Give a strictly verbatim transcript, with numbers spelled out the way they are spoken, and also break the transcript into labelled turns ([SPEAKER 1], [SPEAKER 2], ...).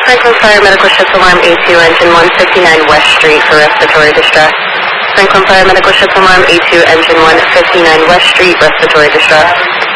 [SPEAKER 1] Franklin Fire Medical Ship Alarm A two, Engine one fifty-nine West Street for respiratory distress. Franklin Fire Medical Ship Alarm A two, Engine one fifty-nine West Street, respiratory distress.